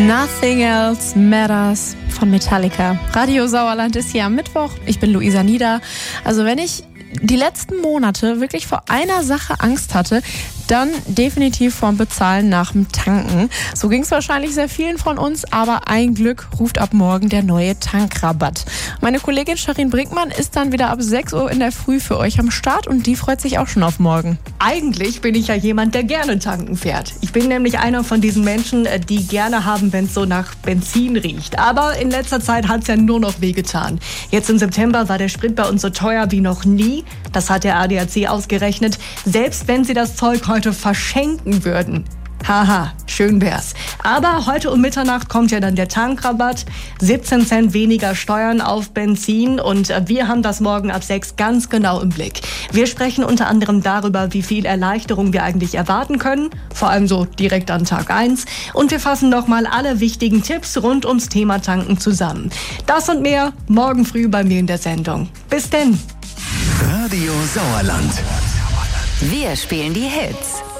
Nothing Else Matters von Metallica. Radio Sauerland ist hier am Mittwoch. Ich bin Luisa Nieder. Also wenn ich die letzten Monate wirklich vor einer Sache Angst hatte, dann definitiv vorm Bezahlen nach dem Tanken. So ging es wahrscheinlich sehr vielen von uns, aber ein Glück ruft ab morgen der neue Tankrabatt. Meine Kollegin Sharin Brinkmann ist dann wieder ab 6 Uhr in der Früh für euch am Start und die freut sich auch schon auf morgen. Eigentlich bin ich ja jemand, der gerne tanken fährt. Ich bin nämlich einer von diesen Menschen, die gerne haben, wenn es so nach Benzin riecht. Aber in letzter Zeit hat es ja nur noch wehgetan. Jetzt im September war der Sprit bei uns so teuer wie noch nie. Das hat der ADAC ausgerechnet. Selbst wenn sie das Zeug heute verschenken würden. Haha, schön wär's. Aber heute um Mitternacht kommt ja dann der Tankrabatt. 17 Cent weniger Steuern auf Benzin und wir haben das morgen ab 6 ganz genau im Blick. Wir sprechen unter anderem darüber, wie viel Erleichterung wir eigentlich erwarten können, vor allem so direkt an Tag 1. Und wir fassen nochmal alle wichtigen Tipps rund ums Thema Tanken zusammen. Das und mehr morgen früh bei mir in der Sendung. Bis denn. Radio Sauerland. Wir spielen die Hits.